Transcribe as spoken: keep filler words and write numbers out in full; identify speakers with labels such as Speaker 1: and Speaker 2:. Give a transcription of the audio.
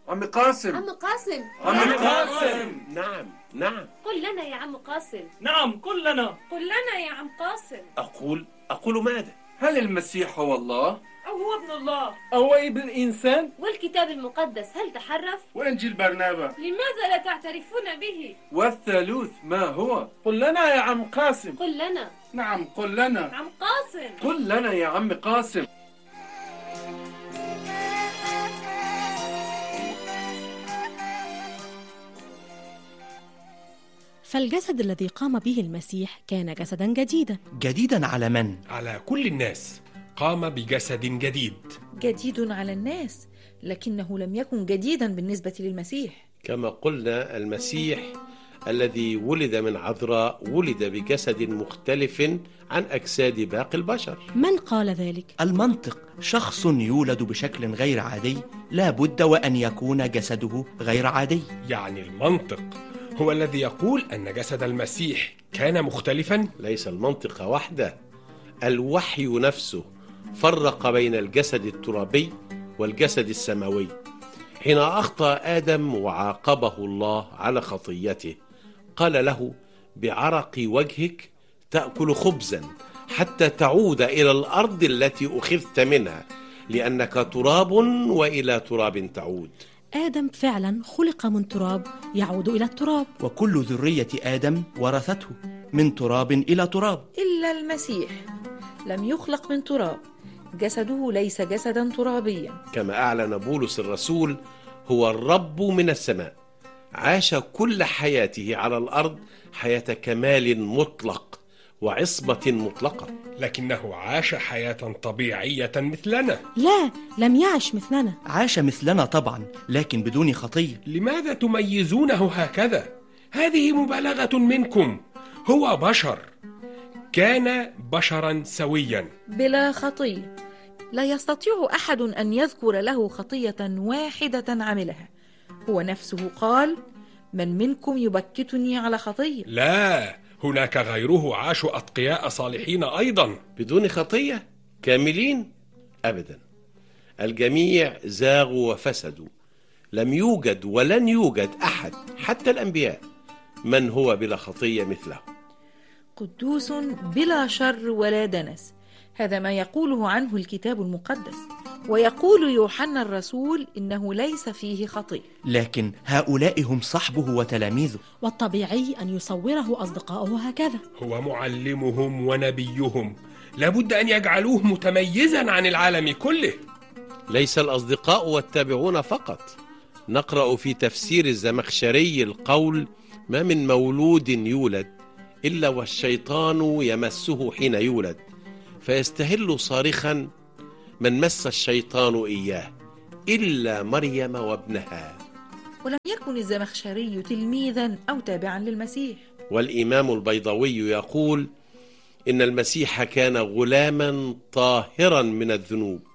Speaker 1: عم قاسم.
Speaker 2: عم قاسم.
Speaker 1: عم قاسم.
Speaker 3: نعم نعم.
Speaker 2: قل لنا يا عم قاسم.
Speaker 4: نعم قل لنا.
Speaker 2: قل لنا يا عم قاسم.
Speaker 3: أقول أقول ماذا؟
Speaker 1: هل المسيح هو الله؟
Speaker 4: أو هو ابن الله؟
Speaker 5: أو ابن الإنسان؟
Speaker 2: والكتاب المقدس هل تحرف؟
Speaker 1: وإنجيل برنابا
Speaker 2: لماذا لا تعترفون به؟
Speaker 1: والثالوث ما هو؟
Speaker 5: قل لنا يا عم قاسم.
Speaker 2: قل لنا.
Speaker 1: نعم قل لنا.
Speaker 2: عم قاسم.
Speaker 1: قل لنا يا عم قاسم.
Speaker 6: فالجسد الذي قام به المسيح كان جسدا جديدا.
Speaker 7: جديدا على من؟
Speaker 8: على كل الناس. قام بجسد جديد.
Speaker 9: جديد على الناس، لكنه لم يكن جديدا بالنسبة للمسيح.
Speaker 3: كما قلنا المسيح الذي ولد من عذراء ولد بجسد مختلف عن أجساد باقي البشر.
Speaker 6: من قال ذلك؟
Speaker 7: المنطق. شخص يولد بشكل غير عادي لا بد وأن يكون جسده غير عادي.
Speaker 8: يعني المنطق هو الذي يقول أن جسد المسيح كان مختلفا؟
Speaker 3: ليس المنطق وحده، الوحي نفسه فرق بين الجسد الترابي والجسد السماوي. حين أخطأ آدم وعاقبه الله على خطيته قال له: بعرق وجهك تأكل خبزا حتى تعود إلى الأرض التي أخذت منها، لأنك تراب وإلى تراب تعود.
Speaker 6: آدم فعلا خلق من تراب يعود إلى التراب،
Speaker 7: وكل ذرية آدم ورثته من تراب إلى تراب،
Speaker 9: إلا المسيح لم يخلق من تراب، جسده ليس جسدا ترابيا.
Speaker 3: كما أعلن بولس الرسول: هو الرب من السماء، عاش كل حياته على الأرض حياة كمال مطلق وعصمة مطلقة،
Speaker 8: لكنه عاش حياة طبيعية مثلنا.
Speaker 6: لا، لم يعش مثلنا.
Speaker 7: عاش مثلنا طبعا، لكن بدون خطية.
Speaker 8: لماذا تميزونه هكذا؟ هذه مبالغة منكم. هو بشر، كان بشرا سويا
Speaker 9: بلا خطية. لا يستطيع أحد أن يذكر له خطية واحدة عملها. هو نفسه قال: من منكم يبكتني على خطية؟
Speaker 8: لا، هناك غيره عاشوا أتقياء صالحين أيضا
Speaker 3: بدون خطية، كاملين؟ أبدا، الجميع زاغوا وفسدوا. لم يوجد ولن يوجد أحد حتى الأنبياء من هو بلا خطية مثله.
Speaker 9: قدوس بلا شر ولا دنس، هذا ما يقوله عنه الكتاب المقدس. ويقول يوحنا الرسول إنه ليس فيه خطية.
Speaker 7: لكن هؤلاء هم صحبه وتلاميذه،
Speaker 6: والطبيعي أن يصوره أصدقاؤه هكذا.
Speaker 8: هو معلمهم ونبيهم، لابد أن يجعلوه متميزا عن العالم كله.
Speaker 3: ليس الأصدقاء والتابعون فقط. نقرأ في تفسير الزمخشري القول: ما من مولود يولد إلا والشيطان يمسه حين يولد، فيستهل صارخا: من مس الشيطان إياه إلا مريم وابنها.
Speaker 9: ولم يكن الزمخشري تلميذا أو تابعا للمسيح.
Speaker 3: والإمام البيضاوي يقول: إن المسيح كان غلاما طاهرا من الذنوب،